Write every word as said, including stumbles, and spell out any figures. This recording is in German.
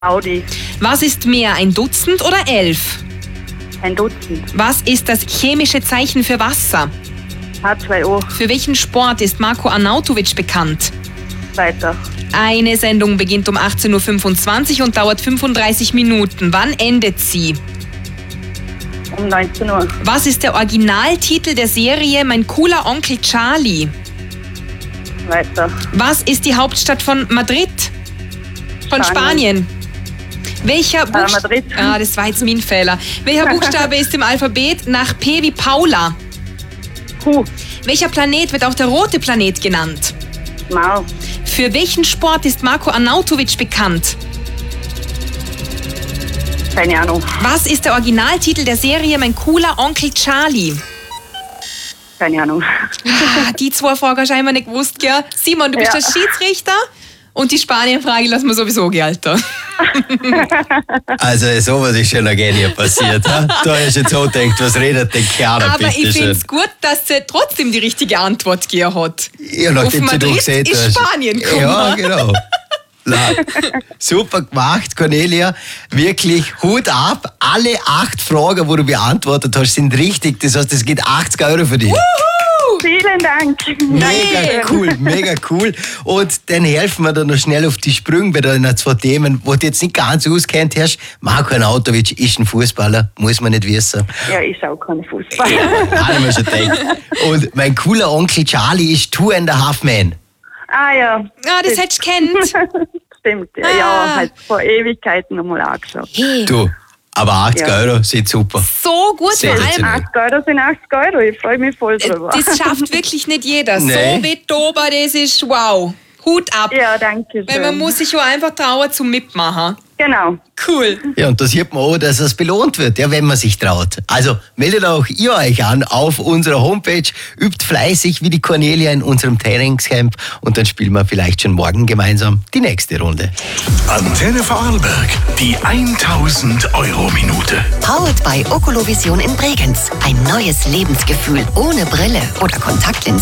Audi. Was ist mehr, ein Dutzend oder elf? Ein Dutzend. Was ist das chemische Zeichen für Wasser? H zwei O. Für welchen Sport ist Marko Arnautovic bekannt? Weiter. Eine Sendung beginnt um achtzehn Uhr fünfundzwanzig und dauert fünfunddreißig Minuten. Wann endet sie? Um neunzehn Uhr. Was ist der Originaltitel der Serie Mein cooler Onkel Charlie? Weiter. Was ist die Hauptstadt von Madrid? Von Spanien. Spanien. Welcher Äh, Buchstabe? Madrid. Ah, das war jetzt mein Fehler. Welcher Buchstabe ist im Alphabet nach P wie Paula? Q. Welcher Planet wird auch der rote Planet genannt? Mars. Für welchen Sport ist Marko Arnautovic bekannt? Keine Ahnung. Was ist der Originaltitel der Serie Mein cooler Onkel Charlie? Keine Ahnung. Ah, die zwei Fragen hast du scheinbar nicht gewusst, gell? Simon, du bist Ja. der Schiedsrichter und die Spanien-Frage lassen wir sowieso gelten. Also sowas ist schon noch gar nie passiert. Ha? Da hast du jetzt auch gedacht, was redet der Kerl? Aber ich bitte finde schön. es gut, dass sie trotzdem die richtige Antwort gegeben hat. Ja, nachdem Auf du Madrid gesehen ist hast. Spanien gekommen. Ja, genau. Na, super gemacht, Cornelia. Wirklich Hut ab. Alle acht Fragen, die du beantwortet hast, sind richtig. Das heißt, es geht achtzig Euro für dich. Vielen Dank. Mega cool, mega cool. Und dann helfen wir dir noch schnell auf die Sprünge bei deinen zwei Themen, wo du jetzt nicht ganz auskennt hast. Marko Arnautovic ist ein Fußballer, muss man nicht wissen. Ja, ich schaue keine Fußball. Haben wir schon gedacht. Und mein cooler Onkel Charlie ist Two and a Half Men. Ah ja. Ah, das hättest du kennt. Stimmt, ja, Ah. ja, halt vor Ewigkeiten nochmal angeschaut. Hey, Du, aber achtzig Ja. Euro sind super. so gut, vor Sensationell. allem. achtzig Euro sind achtzig Euro, ich freue mich voll drüber. Das schafft wirklich nicht jeder. Nee. So wie Toba, das ist wow. Hut ab. Ja, danke Weil man schön. muss sich ja einfach trauen zum Mitmachen. Genau. Cool. Ja, und da sieht man auch, dass es belohnt wird, ja, wenn man sich traut. Also meldet auch ihr euch an auf unserer Homepage, übt fleißig wie die Cornelia in unserem Trainingscamp und dann spielen wir vielleicht schon morgen gemeinsam die nächste Runde. Antenne Vorarlberg, die tausend Euro Minute. Powered by Oculovision in Bregenz. Ein neues Lebensgefühl ohne Brille oder Kontaktlinsen.